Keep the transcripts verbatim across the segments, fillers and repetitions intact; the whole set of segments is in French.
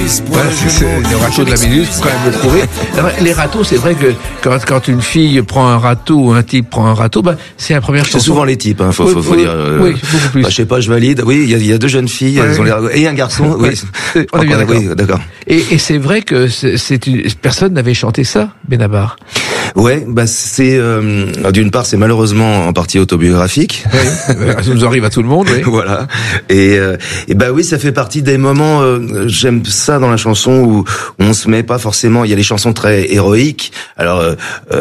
Ouais, c'est, c'est le râteau de la minute, faut quand même le trouver. Alors, les râteaux, c'est vrai que quand, quand une fille prend un râteau ou un type prend un râteau, bah, c'est la première chanson. C'est souvent les types, hein, faut, oui, faut, faut oui, dire. Euh, oui, beaucoup plus. Bah, je sais pas, je valide. Oui, il y a, il y a deux jeunes filles, ouais. elles ont l'air, et un garçon. Oui. Ouais. On est bien d'accord. Oui, d'accord. Et, et c'est vrai que c'est, c'est une, personne n'avait chanté ça, Benabar. Ouais, bah c'est euh, d'une part c'est malheureusement en partie autobiographique. Oui, ça nous arrive à tout le monde. Oui. Voilà. Et, euh, et bah oui, ça fait partie des moments. Euh, j'aime ça dans la chanson où on se met pas forcément. Il y a les chansons très héroïques. Alors euh,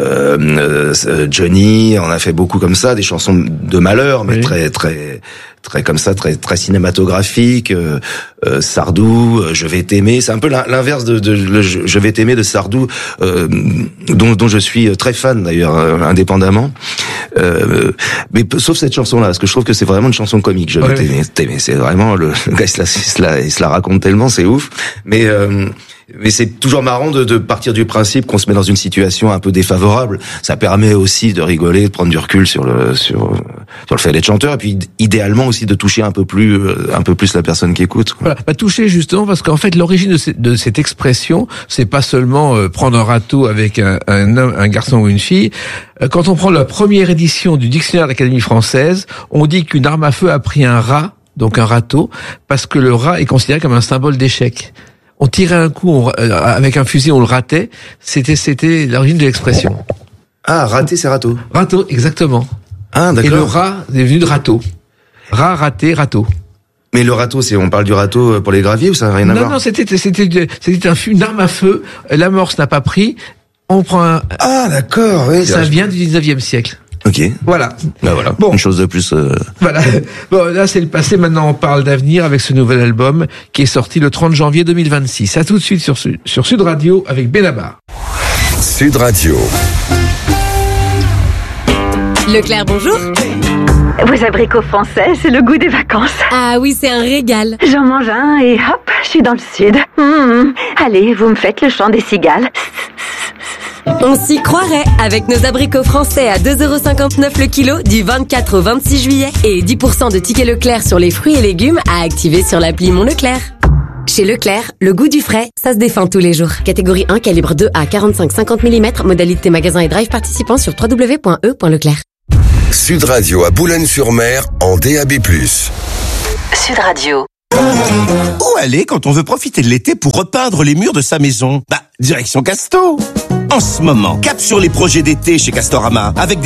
euh, Johnny, on a fait beaucoup comme ça, des chansons de malheur, mais oui. très très très comme ça, très très cinématographique. Euh, euh, Sardou, euh, Je vais t'aimer, c'est un peu l'inverse de, de, de Je vais t'aimer de Sardou, euh, dont, dont je suis très fan d'ailleurs, euh, indépendamment. Euh, mais sauf cette chanson-là, parce que je trouve que c'est vraiment une chanson comique. Je vais ouais. t'aimer, t'aimer, c'est vraiment le, le gars il se, la, il, se la, il se la raconte tellement, c'est ouf. Mais euh, mais c'est toujours marrant de, de partir du principe qu'on se met dans une situation un peu défavorable. Ça permet aussi de rigoler, de prendre du recul sur le sur sur le fait d'être chanteur, et puis idéalement aussi de toucher un peu plus un peu plus la personne qui écoute, quoi. Voilà, bah, toucher justement parce qu'en fait l'origine de, cette, de cette expression, c'est pas seulement euh, prendre un râteau avec un, un homme, un garçon ou une fille. Euh, quand on prend la première édition du dictionnaire de l'Académie française, on dit qu'une arme à feu a pris un rat, donc un râteau, parce que le rat est considéré comme un symbole d'échec. On tirait un coup on, euh, avec un fusil, on le ratait. C'était, c'était l'origine de l'expression. Ah, raté, c'est râteau. Râteau, exactement. Ah, d'accord. Et le rat est venu de râteau. Rat, raté, râteau. Mais le râteau, c'est, on parle du râteau pour les graviers ou ça n'a rien à non, voir? Non, non, c'était, c'était, c'était un, une arme à feu. L'amorce n'a pas pris. On prend un. Ah, d'accord, oui. Ça vient du dix-neuvième siècle. Ok. Voilà. Ben voilà. Bon. Une chose de plus. Euh... Voilà. Bon, là, c'est le passé. Maintenant, on parle d'avenir avec ce nouvel album qui est sorti le trente janvier deux mille vingt-six. À tout de suite sur, sur Sud Radio avec Benabar. Sud Radio. Leclerc, bonjour. Vos abricots français, c'est le goût des vacances. Ah oui, c'est un régal. J'en mange un et hop, je suis dans le sud. Mmh. Allez, vous me faites le chant des cigales. On s'y croirait avec nos abricots français à deux euros cinquante-neuf le kilo du vingt-quatre au vingt-six juillet et dix pour cent de tickets Leclerc sur les fruits et légumes à activer sur l'appli Mon Leclerc. Chez Leclerc, le goût du frais, ça se défend tous les jours. Catégorie un, calibre deux à quarante-cinq à cinquante millimètres, modalité magasin et drive participant sur w w w point e point leclerc. Sud Radio à Boulogne-sur-Mer en D A B plus. Sud Radio. Où aller quand on veut profiter de l'été pour repeindre les murs de sa maison? Bah, direction Casto. En ce moment, cap sur les projets d'été chez Castorama avec des